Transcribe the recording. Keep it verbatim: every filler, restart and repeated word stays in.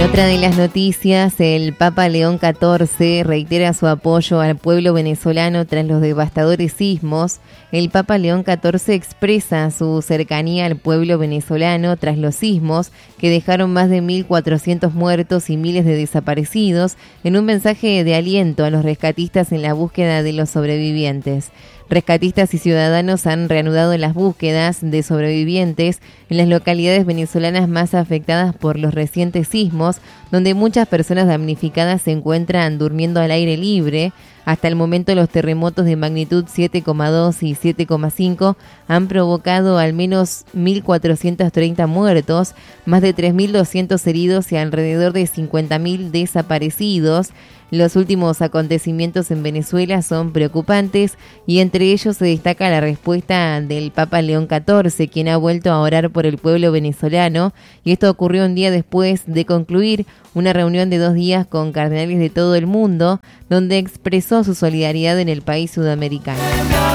Otra de las noticias, el Papa León catorce reitera su apoyo al pueblo venezolano tras los devastadores sismos. El Papa León catorce expresa su cercanía al pueblo venezolano tras los sismos que dejaron más de mil cuatrocientos muertos y miles de desaparecidos, en un mensaje de aliento a los rescatistas en la búsqueda de los sobrevivientes. Rescatistas y ciudadanos han reanudado las búsquedas de sobrevivientes en las localidades venezolanas más afectadas por los recientes sismos, donde muchas personas damnificadas se encuentran durmiendo al aire libre. Hasta el momento, los terremotos de magnitud siete coma dos y siete coma cinco han provocado al menos mil cuatrocientos treinta muertos, más de tres mil doscientos heridos y alrededor de cincuenta mil desaparecidos. Los últimos acontecimientos en Venezuela son preocupantes y entre ellos se destaca la respuesta del Papa León catorce, quien ha vuelto a orar por el pueblo venezolano, y esto ocurrió un día después de concluir una reunión de dos días con cardenales de todo el mundo, donde expresó su solidaridad en el país sudamericano.